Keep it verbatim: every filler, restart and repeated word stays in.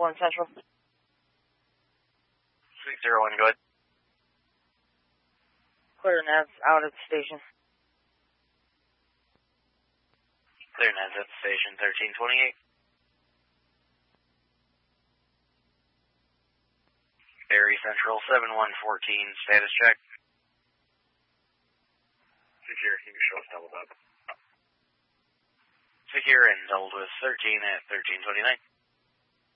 one Central. six zero one, go ahead. Clear Nav's out at the station. Clear Nav's at the station, thirteen twenty-eight. Barry Central, seven one fourteen, status check. Secure, you can show us doubled up. Secure and doubled with thirteen at thirteen twenty-nine.